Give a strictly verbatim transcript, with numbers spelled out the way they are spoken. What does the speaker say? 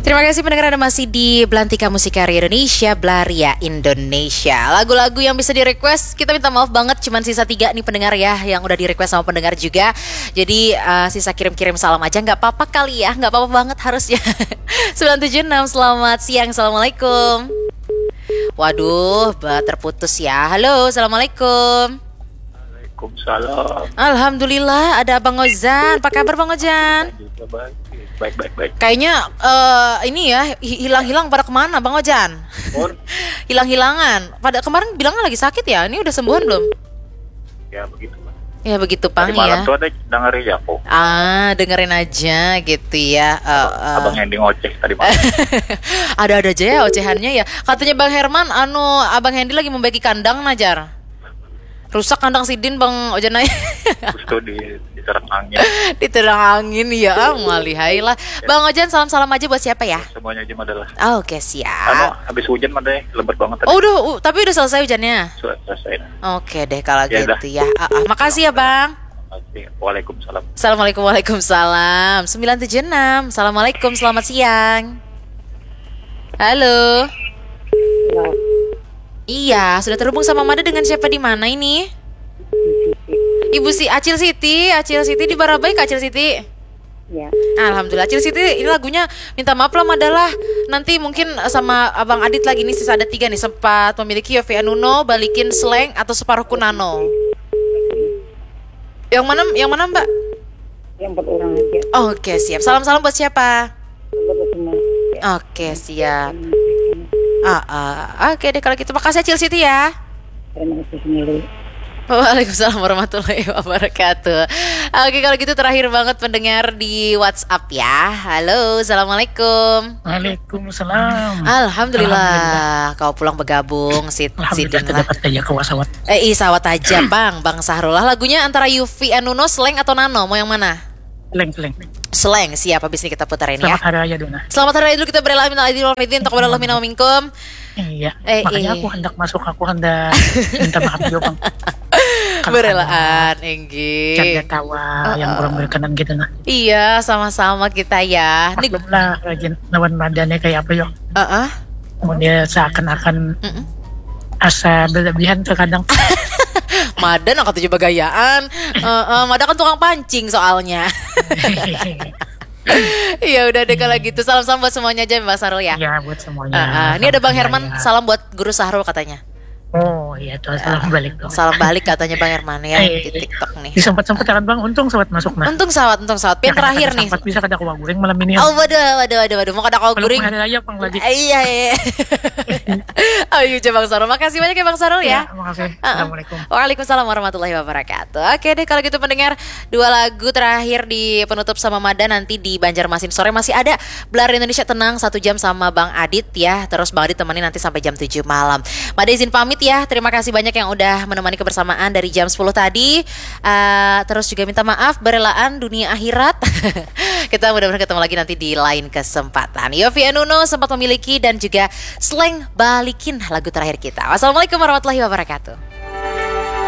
Terima kasih pendengar, Anda masih di Belantika Musikari Indonesia, Blaria Indonesia. Lagu-lagu yang bisa di-request, kita minta maaf banget, cuman sisa tiga nih pendengar ya, yang udah di-request sama pendengar juga. Jadi uh, sisa kirim-kirim salam aja, gak apa-apa kali ya, gak apa-apa banget harusnya. sembilan tujuh enam, selamat siang, Assalamualaikum. Waduh, terputus ya. Halo, Assalamualaikum. Waalaikumsalam. Alhamdulillah, ada Abang Ozan. Apa kabar Bang Ozan? Baik, baik, baik. Kayaknya uh, ini ya hilang-hilang pada kemana Bang Ojan? Hilang-hilangan. Pada kemarin bilangnya lagi sakit ya. Ini udah sembuhan belum? Ya begitu Pak. Ya begitu Pang ya. Tadi malam tuh ada dengerin ya kok. Ah dengerin aja gitu ya. Uh, uh. Abang Hendy ngoceh tadi malam. Ada-ada aja ya ocehannya ya. Katanya Bang Herman, anu Abang Hendy lagi membaiki kandang Najar. Rusak kandang sidin Bang Ojan aja. Terus tuh di diterang angin. Diterang angin ya, malihai lah. Ya. Bang Ojan salam-salam aja buat siapa ya? Semuanya aja adalah. Oh, oke okay, siap. Anu, habis hujan mah deh, lebat banget tadi. Oh udah, uh, tapi udah selesai hujannya? Sudah selesai. Oke okay deh kalau ya, gitu dah. ya. Ah, ah. Makasih ya Bang. Waalaikumsalam. Assalamualaikum, waalaikumsalam. sembilan tujuh enam. Assalamualaikum, selamat siang. Halo. Halo. Iya, sudah terhubung sama Mada dengan siapa di mana ini? Ibu si Acil Siti, Acil Siti di Barabai, Acil Siti. Ya. Alhamdulillah, Acil Siti ini lagunya minta maaf lah Madalah. Nanti mungkin sama Abang Adit lagi nih sisa ada tiga nih, sempat memiliki Yofi Anuno, balikin Slang atau Separuh Kunano. Yang mana yang mana Mbak? Yang buat orang aja. Oh, oke, okay, siap. Salam-salam buat siapa? Buat semua. Ya. Oke, okay, siap. Ah, ah. Oke okay deh kalau gitu. Makasih Acil Siti ya. Terima kasih sendiri. Waalaikumsalam warahmatullahi wabarakatuh. Oke kalau gitu terakhir banget pendengar di WhatsApp ya. Halo, assalamualaikum. Waalaikumsalam. Alhamdulillah, Alhamdulillah. Kau pulang bergabung Sid Alhamdulillah dapat aja ke wasawat. Eh, sawat aja Bang, Bang Sahrullah. Lagunya antara Yufi Anuno, Slang atau Nano? Mau yang mana? Slang, slang. Slang, siap, habis ini kita putarin ya. Selamat hari raya Dona. Selamat hari raya dulu, kita berdoa minal aidin wal faizin taqabbalallahu minna wa minkum. Iya, eh, makanya eh. aku hendak masuk, aku hendak minta maaf juga Bang. Berelaan, Enggi. Canda tawa uh, yang kurang berkenan gitu nah. Iya, sama-sama kita ya. Maklum lah, rajin lawan badannya kayak apa yuk. Uh-uh. Kemudian seakan-akan uh-uh. asa berlebihan terkadang. Madan angkat tujuh bagayaan. uh, uh, Madan kan tukang pancing soalnya. Iya udah deh kalau gitu. Salam-salam buat semuanya aja Mbak Sahrul ya. Iya buat semuanya. uh, uh. Ini ada Bang Herman ya. Salam buat Guru Sahrul katanya. Oh iya tuh salam uh, balik dong. Salam balik katanya Bang Herman ya eh, di TikTok nih. Disempet-sempet kan Bang, untung sawat masuk nah. Untung sawat, untung sawat. Yang terakhir nih. Sempat bisa kada kuah goreng malam ini. Oh waduh, waduh, waduh, waduh. Mau kada kuah goreng. Kalau hari raya Bang lagi. Iya, iya. Ayo coba Bang Sahrul. Makasih banyak ya Bang Sahrul ya. Ya makasih. Assalamualaikum. Uh-uh. Waalaikumsalam warahmatullahi wabarakatuh. Oke deh kalau gitu pendengar, dua lagu terakhir di penutup sama Mada nanti di Banjarmasin sore masih ada Blaria Indonesia Tenang satu jam sama Bang Adit ya. Terus Bang Adit temani nanti sampai jam tujuh malam. Mada izin pamit ya. Terima kasih banyak yang udah menemani kebersamaan dari jam sepuluh tadi. Uh, terus juga minta maaf berelaan dunia akhirat. Kita mudah-mudahan ketemu lagi nanti di lain kesempatan. Yofi Anuno sempat memiliki dan juga Slang balikin lagu terakhir kita. Wassalamualaikum warahmatullahi wabarakatuh.